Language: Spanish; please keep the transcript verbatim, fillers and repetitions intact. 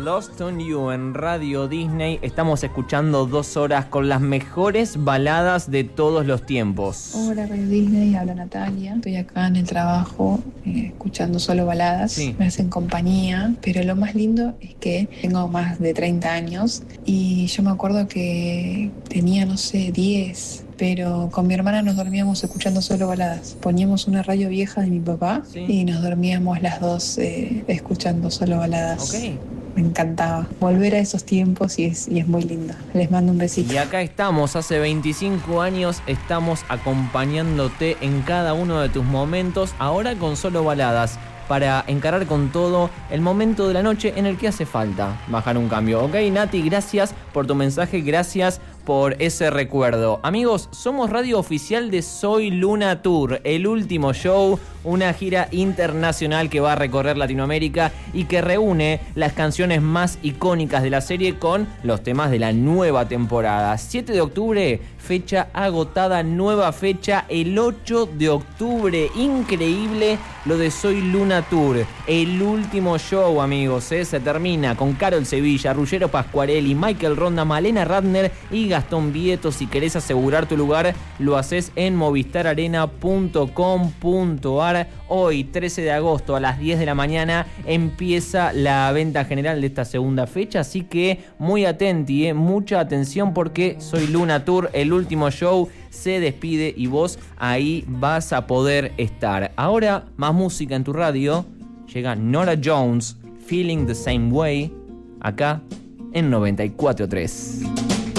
Lost on You en Radio Disney. Estamos escuchando dos horas con las mejores baladas de todos los tiempos. Hola Radio Disney, habla Natalia. Estoy acá en el trabajo eh, escuchando solo baladas. Sí. Me hacen compañía, pero lo más lindo es que tengo más de treinta años y yo me acuerdo que tenía, no sé, diez, pero con mi hermana nos dormíamos escuchando solo baladas. Poníamos una radio vieja de mi papá, sí, y nos dormíamos las dos eh, escuchando solo baladas. Okay. Me encantaba volver a esos tiempos y es, y es muy lindo. Les mando un besito. Y acá estamos, hace veinticinco años estamos acompañándote en cada uno de tus momentos, ahora con solo baladas, para encarar con todo el momento de la noche en el que hace falta bajar un cambio. Ok, Nati, gracias por tu mensaje, gracias por ese recuerdo. Amigos, somos radio oficial de Soy Luna Tour, el último show, una gira internacional que va a recorrer Latinoamérica y que reúne las canciones más icónicas de la serie con los temas de la nueva temporada. siete de octubre, fecha agotada, nueva fecha el ocho de octubre. Increíble lo de Soy Luna Tour. El último show, amigos, ¿eh? Se termina con Carol Sevilla, Ruggero Pasquarelli, Michael Ronda, Malena Radner y Gastón Vieto. Si querés asegurar tu lugar, lo haces en movistar arena punto com punto ar. Hoy, trece de agosto, a las diez de la mañana, empieza la venta general de esta segunda fecha, así que muy atenti, ¿eh? Mucha atención porque Soy Luna Tour, el último show, se despide y vos ahí vas a poder estar. Ahora, más música en tu radio. Llega Norah Jones, Feeling the Same Way, acá en noventa y cuatro punto tres.